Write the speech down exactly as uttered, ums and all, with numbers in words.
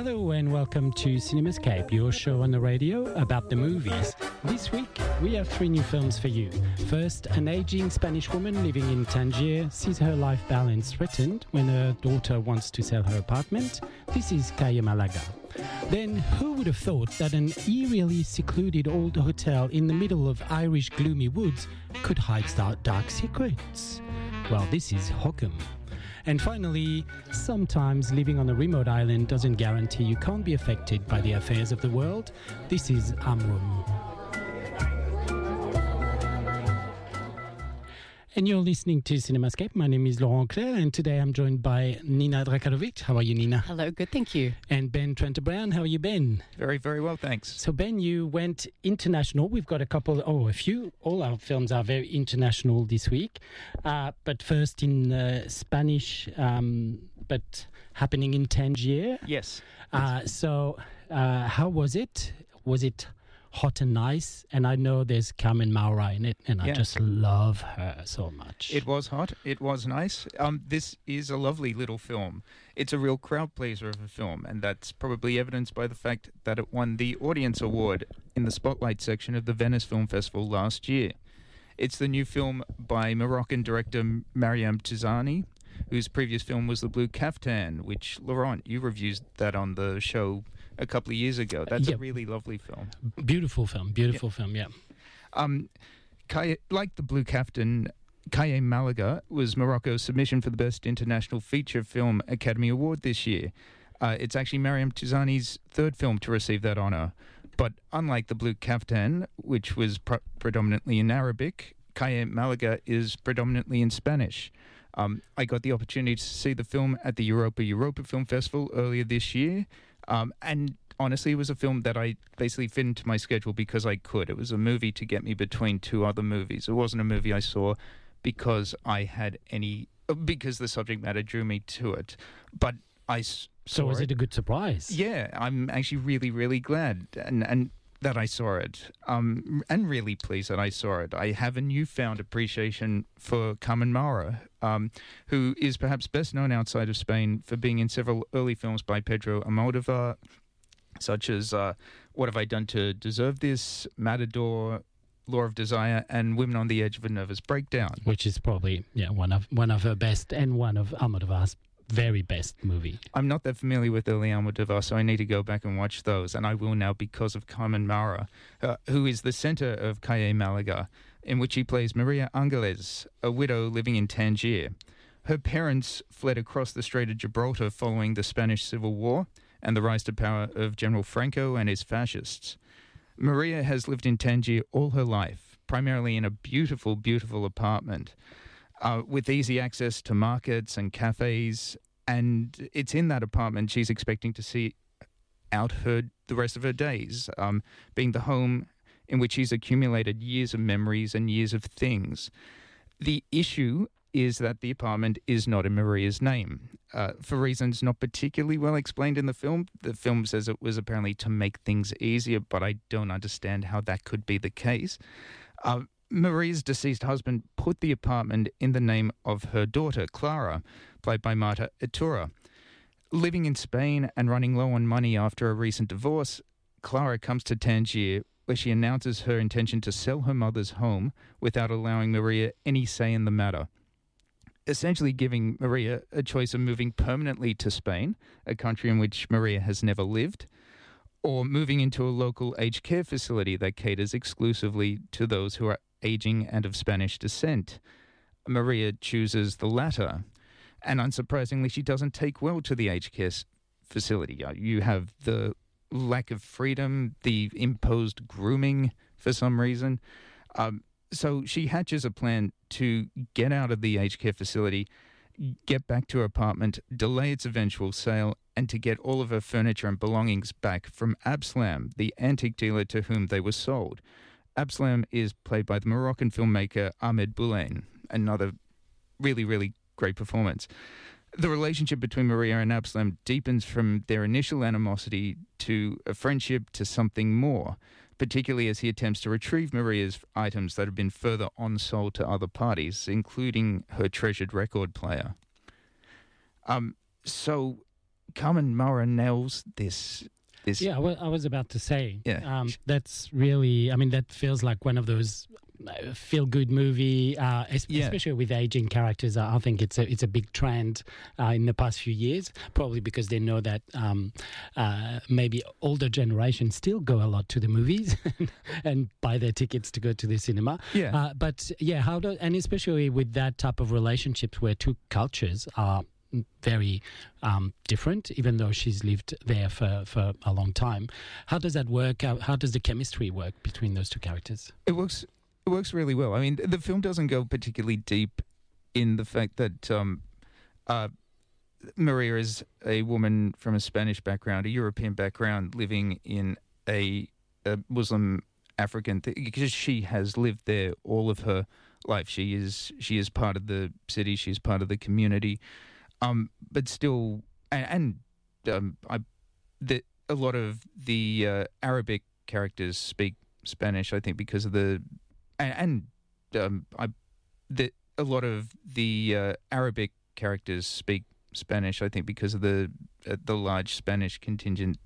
Hello and welcome to Cinemascape, your show on the radio about the movies. This week, we have three new films for you. First, an aging Spanish woman living in Tangier sees her life balance threatened when her daughter wants to sell her apartment. This is Calle Malaga. Then, who would have thought that an eerily secluded old hotel in the middle of Irish gloomy woods could hide dark secrets? Well, this is Hokum. And finally, sometimes living on a remote island doesn't guarantee you can't be affected by the affairs of the world. This is Amrum. And you're listening to Cinemascape. My name is Laurent Claire, and today I'm joined by Nina Drakarovic. How are you, Nina? Hello, good, thank you. And Ben Trent-Brown. How are you, Ben? Very, very well, thanks. So, Ben, you went international. We've got a couple, oh, a few. All our films are very international this week. Uh, but first in uh, Spanish, um, but happening in Tangier. Yes. Uh, so, uh, how was it? Was it hot and nice? And I know there's Carmen Maura in it, and I yeah. just love her so much. It was hot. It was nice. Um, this is a lovely little film. It's a real crowd pleaser of a film, and that's probably evidenced by the fact that it won the Audience Award in the Spotlight section of the Venice Film Festival last year. It's the new film by Moroccan director Mariam Tizani, whose previous film was The Blue Caftan, which, Laurent, you reviewed that on the show a couple of years ago. That's yep. a really lovely film. Beautiful film, beautiful yep. film, yeah. Um, Calle, like The Blue Caftan, Calle Malaga was Morocco's submission for the Best International Feature Film Academy Award this year. Uh, it's actually Mariam Tizani's third film to receive that honour. But unlike The Blue Caftan, which was pr- predominantly in Arabic, Calle Malaga is predominantly in Spanish. Um, I got the opportunity to see the film at the Europa Europa Film Festival earlier this year. Um, and honestly, it was a film that I basically fit into my schedule because I could. It was a movie to get me between two other movies. It wasn't a movie I saw because I had any, because the subject matter drew me to it. But I s- saw So was it. it a good surprise? Yeah, I'm actually really, really glad and, and that I saw it. Um, and really pleased that I saw it. I have a newfound appreciation for Carmen Maura, um, who is perhaps best known outside of Spain for being in several early films by Pedro Almodóvar, such as uh, What Have I Done to Deserve This?, Matador, Law of Desire, and Women on the Edge of a Nervous Breakdown. Which is probably yeah one of one of her best and one of Almodóvar's very best movie. I'm not that familiar with early Almodóvar, so I need to go back and watch those, and I will now because of Carmen Maura, uh, who is the centre of Calle Malaga, in which he plays Maria Angeles, a widow living in Tangier. Her parents fled across the Strait of Gibraltar following the Spanish Civil War and the rise to power of General Franco and his fascists. Maria has lived in Tangier all her life, primarily in a beautiful, beautiful apartment, Uh, with easy access to markets and cafes, and it's in that apartment she's expecting to see out her the rest of her days, um, being the home in which she's accumulated years of memories and years of things. The issue is that the apartment is not in Maria's name, uh, for reasons not particularly well explained in the film. The film says it was apparently to make things easier, but I don't understand how that could be the case. Uh, Maria's deceased husband put the apartment in the name of her daughter, Clara, played by Marta Itura. Living in Spain and running low on money after a recent divorce, Clara comes to Tangier, where she announces her intention to sell her mother's home without allowing Maria any say in the matter, essentially giving Maria a choice of moving permanently to Spain, a country in which Maria has never lived, or moving into a local aged care facility that caters exclusively to those who are aging and of Spanish descent. Maria chooses the latter, and unsurprisingly, she doesn't take well to the aged care facility. You have the lack of freedom, the imposed grooming for some reason. Um, so she hatches a plan to get out of the aged care facility, get back to her apartment, delay its eventual sale, and to get all of her furniture and belongings back from Abslam, the antique dealer to whom they were sold. Abslam is played by the Moroccan filmmaker Ahmed Boulain, another really, really great performance. The relationship between Maria and Abslam deepens from their initial animosity to a friendship to something more, particularly as he attempts to retrieve Maria's items that have been further on-sold to other parties, including her treasured record player. Um, so Carmen Maura nails this. This. Yeah, well, I was about to say. Yeah. Um, that's really, I mean, that feels like one of those uh, feel-good movie, uh, es- Yeah. especially with aging characters. I I think it's a it's a big trend uh, in the past few years, probably because they know that um, uh, maybe older generations still go a lot to the movies and buy their tickets to go to the cinema. Yeah. Uh, but yeah, how do, and especially with that type of relationships where two cultures are very um, different, even though she's lived there for, for a long time. How does that work? How, how does the chemistry work between those two characters? It works. It works really well. I mean, the film doesn't go particularly deep in the fact that um, uh, Maria is a woman from a Spanish background, a European background, living in a, a Muslim African th- because she has lived there all of her life. She is she is part of the city. She's part of the community. Um, but still, and, and um, I, the, a lot of the uh, Arabic characters speak Spanish. I think because of the, and, and um, I, the a lot of the uh, Arabic characters speak Spanish. I think because of the uh, the large Spanish contingent